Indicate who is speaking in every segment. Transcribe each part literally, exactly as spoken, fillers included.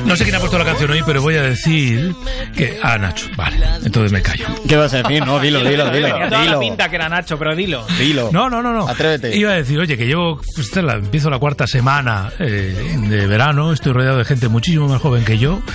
Speaker 1: No sé quién ha puesto la canción hoy, pero voy a decir que... Ah, Nacho, vale, entonces me callo.
Speaker 2: ¿Qué vas a decir? No, dilo, dilo, dilo.
Speaker 3: Tenía toda
Speaker 2: dilo.
Speaker 3: la pinta que era Nacho, pero dilo.
Speaker 2: Dilo.
Speaker 1: No, no, no, no.
Speaker 2: Atrévete.
Speaker 1: Iba a decir, oye, que llevo, pues, esta es la, empiezo la cuarta semana eh, de verano, estoy rodeado de gente muchísimo más joven que yo.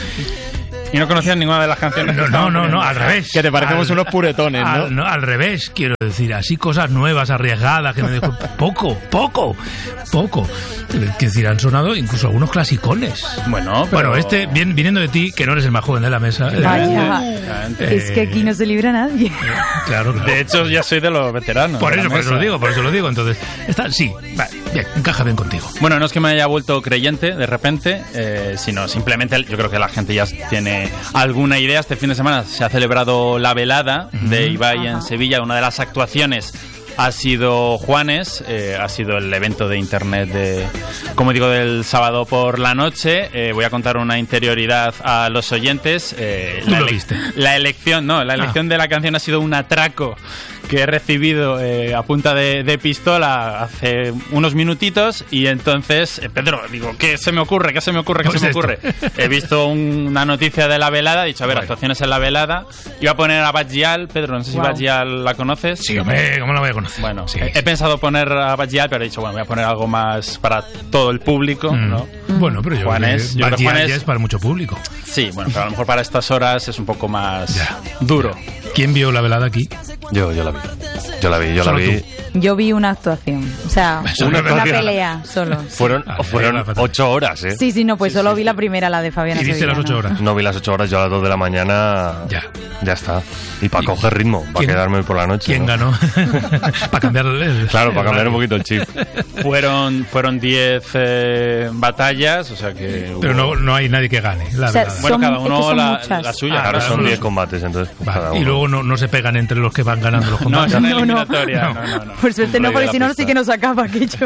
Speaker 3: Y no conocías ninguna de las canciones.
Speaker 1: No, no, no, no, al revés.
Speaker 2: Que te parecemos
Speaker 1: al,
Speaker 2: unos puretones, ¿no?
Speaker 1: Al, no, al revés, quiero decir, así cosas nuevas, arriesgadas, que me dejo... Poco, poco, poco. Quiero decir, han sonado incluso algunos clasicones.
Speaker 3: Bueno, pero...
Speaker 1: Bueno, este, bien, viniendo de ti, que no eres el más joven de la mesa.
Speaker 4: Vaya.
Speaker 1: Eh,
Speaker 4: Es que aquí no se libra nadie.
Speaker 1: Claro, claro.
Speaker 3: De hecho, ya soy de los veteranos.
Speaker 1: Por
Speaker 3: de
Speaker 1: eso,
Speaker 3: la
Speaker 1: por eso
Speaker 3: mesa.
Speaker 1: lo digo, por eso lo digo. Entonces, está, sí, vale, bien, encaja bien contigo.
Speaker 3: Bueno, no es que me haya vuelto creyente de repente, eh, sino simplemente yo creo que la gente ya tiene alguna idea. Este fin de semana se ha celebrado la velada de Ibai en Sevilla. Una de las actuaciones ha sido Juanes, eh, ha sido el evento de internet de, como digo, del sábado por la noche. Eh, voy a contar una interioridad a los oyentes. Eh,
Speaker 1: Tú
Speaker 3: la,
Speaker 1: lo
Speaker 3: ele-
Speaker 1: viste.
Speaker 3: la elección, no, la elección de la canción ha sido un atraco que he recibido eh, a punta de, de pistola hace unos minutitos y entonces, eh, Pedro, digo, ¿qué se me ocurre? ¿Qué se me ocurre? ¿Qué
Speaker 1: Pues
Speaker 3: se me
Speaker 1: esto.
Speaker 3: ocurre? He visto un- una noticia de la velada, he dicho, a ver,
Speaker 1: Bueno.
Speaker 3: actuaciones en la velada. Iba a poner a Batgial, Pedro, no sé si
Speaker 4: Wow.
Speaker 3: Batgial la conoces.
Speaker 1: Sí, hombre, ¿cómo la voy a conocer?
Speaker 3: Bueno,
Speaker 1: sí.
Speaker 3: he, he pensado poner a Batgial, pero he dicho, bueno, voy a poner algo más para todo el público,
Speaker 1: Mm.
Speaker 3: ¿no?
Speaker 1: Bueno, pero yo
Speaker 3: Juanes, yo
Speaker 1: creo
Speaker 3: creo
Speaker 1: que
Speaker 3: que
Speaker 1: Bad Gyal
Speaker 3: Juanes-
Speaker 1: ya es para mucho público.
Speaker 3: Sí, bueno, pero a lo mejor para estas horas es un poco más
Speaker 1: Ya.
Speaker 3: duro.
Speaker 1: ¿Quién vio la velada aquí?
Speaker 5: Yo, yo la vi. Yo la vi, yo la
Speaker 1: Solo
Speaker 5: vi.
Speaker 1: tú.
Speaker 4: Yo vi una actuación. O sea,
Speaker 1: Eso
Speaker 4: una,
Speaker 5: no es verdad.
Speaker 4: pelea solo.
Speaker 5: Fueron,
Speaker 1: Ah,
Speaker 5: fueron
Speaker 1: era fatal.
Speaker 5: ocho horas, ¿eh?
Speaker 4: Sí, sí, no, pues solo vi la primera, la de Fabiana
Speaker 1: ¿Y viste las
Speaker 4: Sevillano.
Speaker 1: ocho horas?
Speaker 5: No vi las ocho horas, yo a las dos de la mañana.
Speaker 1: Ya.
Speaker 5: Ya está. Y para coger ritmo, para
Speaker 1: ¿Quién-
Speaker 5: quedarme hoy por la noche.
Speaker 1: ¿Quién
Speaker 5: ¿no?
Speaker 1: ganó? Para cambiar el...
Speaker 5: Claro, para cambiar un poquito el chip.
Speaker 3: Fueron fueron diez eh, batallas, o sea que...
Speaker 1: Pero
Speaker 3: hubo-
Speaker 1: no, no hay nadie que gane, la
Speaker 4: O sea,
Speaker 1: verdad.
Speaker 3: Bueno,
Speaker 4: Son-
Speaker 3: cada
Speaker 4: es que
Speaker 3: uno
Speaker 4: son
Speaker 3: la,
Speaker 4: muchas.
Speaker 3: la suya.
Speaker 1: Ah,
Speaker 3: cada
Speaker 5: Claro, son
Speaker 3: uno.
Speaker 5: diez combates, entonces pues,
Speaker 1: Vale,
Speaker 5: cada
Speaker 1: y
Speaker 5: uno.
Speaker 1: luego no, no se pegan entre los que van ganando los
Speaker 3: No,
Speaker 1: combates.
Speaker 3: es una
Speaker 4: No, no.
Speaker 3: eliminatoria.
Speaker 1: No.
Speaker 3: No, no, no.
Speaker 4: Por suerte
Speaker 5: Un
Speaker 4: no,
Speaker 5: rey
Speaker 4: porque
Speaker 5: de
Speaker 4: si
Speaker 5: la
Speaker 4: no sí
Speaker 5: pista.
Speaker 4: que nos acaba aquello.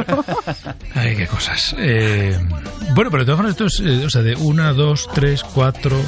Speaker 1: Ay, qué cosas. Eh, bueno, pero de todas formas esto es, eh, o sea, de una, dos, tres, cuatro,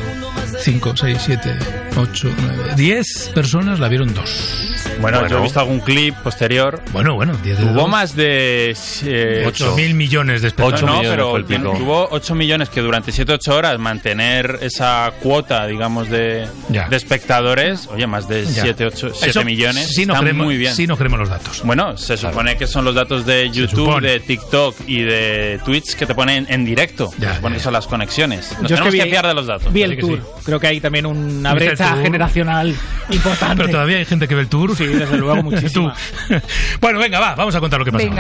Speaker 1: cinco, seis, siete, ocho, nueve, diez personas la vieron dos.
Speaker 3: Bueno,
Speaker 5: Bueno.
Speaker 3: yo he visto algún clip posterior.
Speaker 1: Bueno, bueno, diez de
Speaker 3: Hubo
Speaker 1: dos.
Speaker 3: más de... Eh,
Speaker 1: ocho mil millones de espectadores.
Speaker 5: Ocho
Speaker 3: no,
Speaker 5: millones
Speaker 3: pero
Speaker 5: fue el pico.
Speaker 3: hubo ocho millones que durante siete ocho horas mantener esa cuota, digamos, de,
Speaker 1: Ya.
Speaker 3: de espectadores, oye, más de
Speaker 1: Ya.
Speaker 3: siete ocho siete
Speaker 1: Eso
Speaker 3: millones,
Speaker 1: sí nos
Speaker 3: está
Speaker 1: creemos,
Speaker 3: muy bien.
Speaker 1: Sí nos creemos los datos.
Speaker 3: Bueno, se supone que son los datos de YouTube,
Speaker 1: supone.
Speaker 3: de TikTok y de Twitch que te ponen en directo.
Speaker 1: Ya,
Speaker 3: Se supone
Speaker 1: ya,
Speaker 3: que son las conexiones. Nos
Speaker 6: Yo es
Speaker 3: tenemos
Speaker 6: que
Speaker 3: que,
Speaker 6: vi-
Speaker 3: fiar de los datos.
Speaker 6: Vi
Speaker 1: Así
Speaker 6: el
Speaker 1: que
Speaker 6: tour.
Speaker 1: sí.
Speaker 6: Creo que hay también una
Speaker 1: ¿Viste el
Speaker 6: brecha
Speaker 1: tour?
Speaker 6: generacional importante.
Speaker 1: Pero todavía hay gente que ve el tour.
Speaker 6: Sí, desde luego, muchísima.
Speaker 1: Tú. Bueno, venga, va, vamos a contar lo que pasa.
Speaker 4: Venga.